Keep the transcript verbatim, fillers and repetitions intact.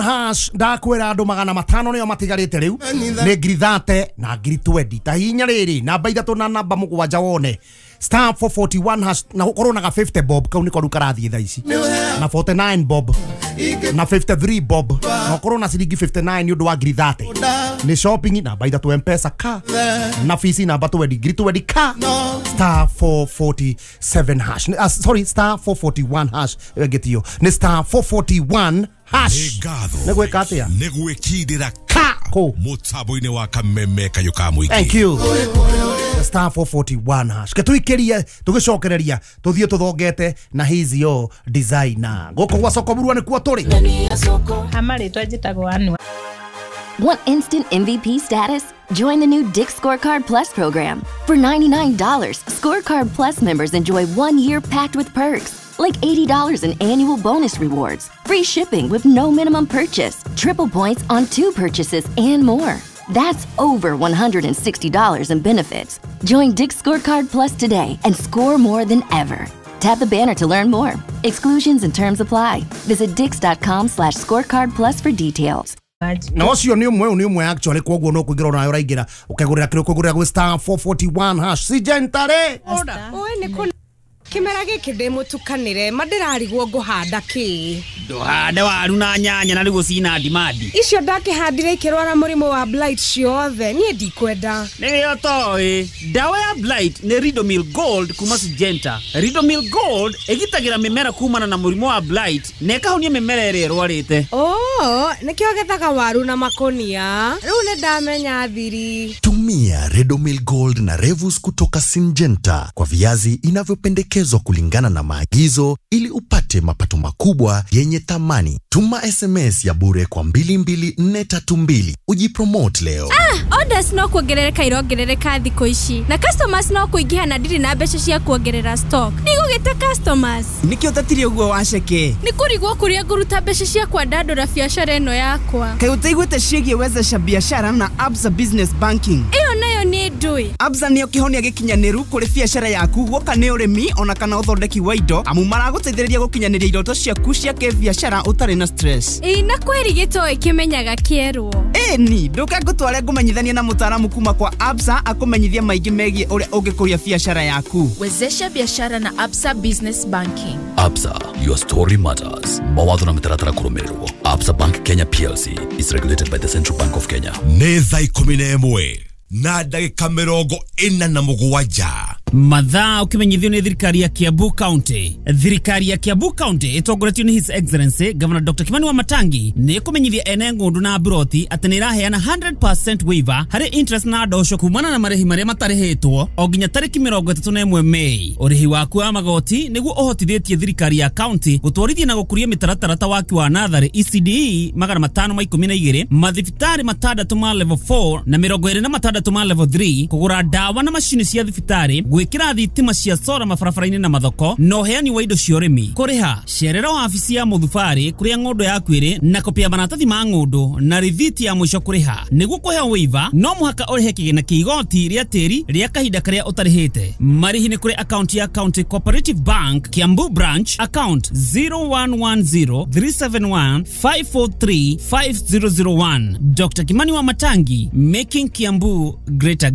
hash ndakwira andu magana matano niyo matigarite riu ni ngiri thirty na ngiri twenty ta hinya riri namba ithatu na namba mugwanja wone star four forty-one hash na ukorwo na fifty bob kau niko rukarathie tha ici na forty-nine bob na fifty-three bob na ukorwo na ciringi fifty-nine ni undu wa ngiri thirty ni shopping namba ithatu mpesa ka na fees namba twenty ngiri twenty ka star four forty-seven hash uh, sorry star four forty-one hash getio ni star four forty-one hash negwe katia negwe kidira ka ko mutabo-ine wa kameme kayo ka muiki. Thank you. Star four forty-one hash ketuikeria tugicokereria tuthie tuthongete na hizi yo designer goko gwa soko burua ni kuo turi amari twajitagwo anu. Want instant M V P status? Join the new Dick's Scorecard Plus program. For ninety-nine dollars, Scorecard Plus members enjoy one year packed with perks, like eighty dollars in annual bonus rewards, free shipping with no minimum purchase, triple points on two purchases, and more. That's over one hundred sixty dollars in benefits. Join Dick's Scorecard Plus today and score more than ever. Tap the banner to learn more. Exclusions and terms apply. Visit dix.com slash scorecard plus for details. Na wasio ni umwe ni umwe actually kwa guo no kugira na uraingira ukagurira kiro kugurira gwe star four forty-one hash si gentare oe ni kun kimera giki ndi mutukanire madirarigwo nguhanda ki nduhande waru na nyanya na rigo cina ndimandi icio ndakihandire ikirwara murimo wa blight ciothe nie ndikwenda niyo toi dawa ya blight ni Ridomil Gold kuma Syngenta. Ridomil Gold egitagira mimera kumana na murimo wa blight na ikahonia mimera ire rwarite. Oh, nikio gethaga waru na makonia riu ne ndamenya thiri. Tumia Ridomil Gold na Revus kutoka Syngenta kwa viazi inavyopendekezwa kulingana na maagizo ili upate mapato makubwa yenye thamani. Tuma S M S ya bure kwa mbili mbili nne tatu mbili. Ujipromote leo. Ah, orders no kuongerereka irongerereka thiko ici. Na customers no kuingiha na ndiri na mbeca cia kuongerera stock. Nigugita customers. Nikio tatiri uguo waceke. Ni kurigwo kuria nguruta mbeca cia kwandandura biashara eno yakwa. Kai utaigwete ciege wezesha biashara na Absa Business Banking. Iyo nayo ni ndui. Absa niyo kihonia gikinyaniru kuri biashara yaku gwoka ni urimi ona kana uthondeki wa indo amu maraguteithĩrĩria gukinyaniria iroto ciaku cia kibiashara utari na stress. Ĩ na kweri gito ikimenyaga kierwo. Ĩ ni nduka ngutware ngumenyithania na mutaaramu kuma kwa Absa akumenyithia maingĩ megie uria ungikuria biashara yaku. Wezesha biashara na Absa Business Banking. Absa, your story matters. Mawatho na mitaratara kurumirwo. Absa Bank Kenya P L C is regulated by the Central Bank of Kenya. Nĩ thaa ikũmi na ĩmwe na ndagĩka mĩrongo ĩna na mũgwanja. Mathaa ukimenyithio ni thirikari ya Kiambu County. Thirikari ya Kiambu County itongoretio ni His Excellency Governor Doctor Kimani Wamatangi ni kumenyithia ene ngundu na broti ati ni iraheana one hundred percent waiver hari interest na ndosho kumana na marehi maria matarĩhĩtwo o nginya tariki mirongo ĩtatũ na ĩmwe Mei. Ũrĩhi waku wa magoti niguo ũhotithĩtie thirikari ya county gũtwarithia na gũkũria mĩtaratara ta waki wa natharĩ E C D E magana matano ma ikũmi na igĩrĩ, mathibitarĩ matandatũ ma level four na mĩrongo ĩrĩ na matandatũ ma level three, kũgũra ndawa na macini cia thibitarĩ, gwĩkĩra thitima cia solar mabarabara-inĩ na mathoko, na ũheani wa indo cia ũrĩmi. Kũrĩha cerera wabici ya mũthubarĩ kũrĩa ng'ũndũ yaku ĩrĩ na kopia maratathi ma ng'ũndũ na rithiti ya mũico kũrĩha. Nĩguo kũheo waiver no mũhaka ũrĩhe kĩgĩna kĩa igoti rĩa tĩri rĩa kahinda karĩa ũtarĩhĩte. Marĩhi nĩ kũrĩ account ya County Cooperative Bank Kiambu Branch, account zero one one zero three seven one five four three five zero zero one. Doctor Kimani Wamatangi, making Kiambu greater.